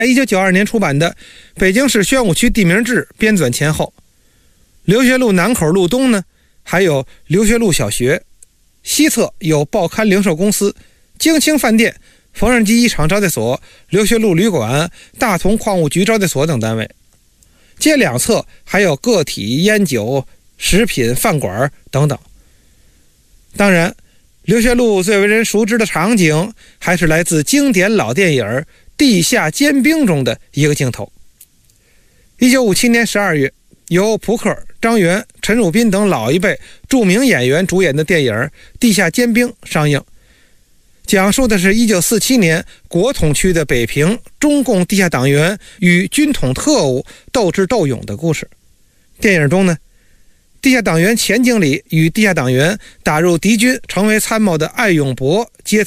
1992年出版的《北京市宣武区地名志》编纂前后。刘学路南口路东呢，还有刘学路小学，西侧有报刊零售公司、京青饭店、缝纫机一厂招待所、刘学路旅馆、大同矿务局招待所等单位。街两侧还有个体烟酒、食品饭馆等等。当然，刘学路最为人熟知的场景还是来自经典老电影《地下尖兵》中的一个镜头。1957年12月，由扑克、张元、陈汝彬等老一辈著名演员主演的电影《地下尖兵》上映，讲述的是1947年国统区的北平中共地下党员与军统特务斗智斗勇的故事。电影中呢，地下党员钱经理与地下党员打入敌军成为参谋的艾永博接